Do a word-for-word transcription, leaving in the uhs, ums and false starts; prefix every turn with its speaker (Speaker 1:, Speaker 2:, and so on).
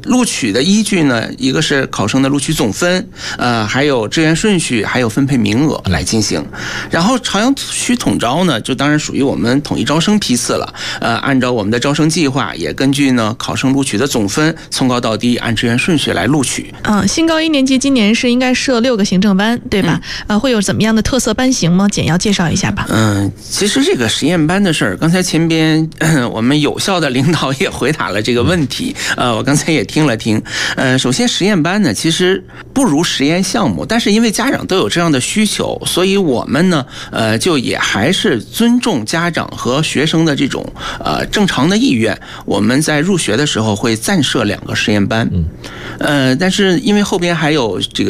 Speaker 1: 录取的依据呢，一个是考生的录取总分，呃，还有志愿顺序，还有分配名额来进行。然后朝阳区统招呢，就当然属于我们统一招生批次了。呃，按照我们的招生计划，也根据呢考生录取的总分，从高到低按志愿顺序来录取。
Speaker 2: 嗯，新高一年级今年是应该设六个行政班，对吧？嗯、呃，会有怎么样的特色班型吗？简要介绍一下吧。
Speaker 1: 嗯，其实这个实验班的事儿，刚才前边我们有效的领导也回答了这个问题。呃，我刚才也听了听。呃，首先实验班呢，其实不如实验项目，但是因为家长都有这样的需求，所以我们呢，呃，就也还是尊重家长和学生的这种呃正常的意愿。我们在入学的时候会暂设两个实验班，呃，但是因为后边还有这个